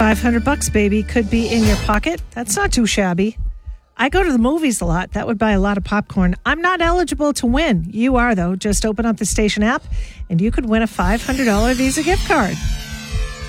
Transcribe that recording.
$500, baby, could be in your pocket. That's not too shabby. I go to the movies a lot. That would buy a lot of popcorn. I'm not eligible to win. You are, though. Just open up the station app, and you could win a $500 Visa gift card.